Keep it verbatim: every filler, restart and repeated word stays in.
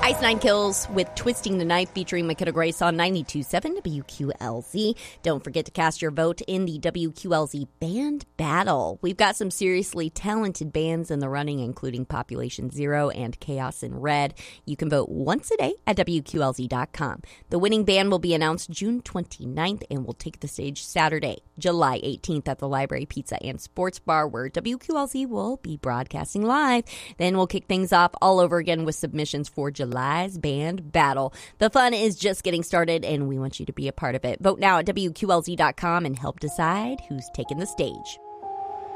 Ice Nine Kills with Twisting the Knife featuring McKenna Grace on ninety-two point seven W Q L Z. Don't forget to cast your vote in the W Q L Z Band Battle. We've got some seriously talented bands in the running, including Population Zero and Chaos in Red. You can vote once a day at W Q L Z dot com. The winning band will be announced June twenty-ninth and will take the stage Saturday, July eighteenth at the Library Pizza and Sports Bar, where W Q L Z will be broadcasting live. Then we'll kick things off all over again with submissions for July's Band Battle. The fun is just getting started, and we want you to be a part of it. Vote now at W Q L Z dot com and help decide who's taking the stage.